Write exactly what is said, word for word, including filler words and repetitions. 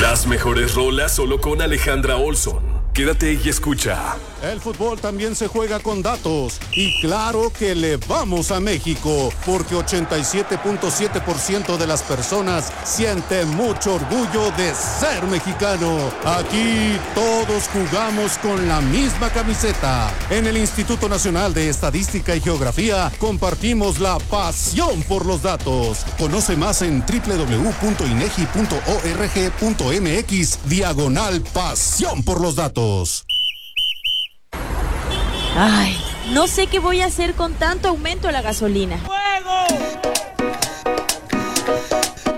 Las mejores rolas solo con Alejandra Olson. Quédate y escucha. El fútbol también se juega con datos. Y claro que le vamos a México, porque ochenta y siete punto siete por ciento de las personas sienten mucho orgullo de ser mexicano. Aquí todos jugamos con la misma camiseta. En el Instituto Nacional de Estadística y Geografía compartimos la pasión por los datos. Conoce más en doble u doble u doble u punto inegi punto org punto mx diagonal pasión por los datos. Ay, no sé qué voy a hacer con tanto aumento de la gasolina.